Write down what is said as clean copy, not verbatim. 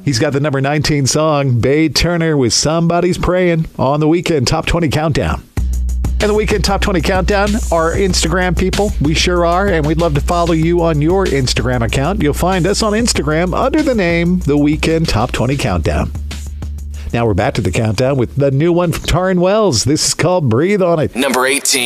He's got the number 19 song, Bae Turner with Somebody's Praying on the Weekend Top 20 Countdown. And the Weekend Top 20 Countdown are Instagram people. We sure are, and we'd love to follow you on your Instagram account. You'll find us on Instagram under the name The Weekend Top 20 Countdown. Now we're back to the countdown with the new one from Taryn Wells. This is called Breathe on It. Number 18.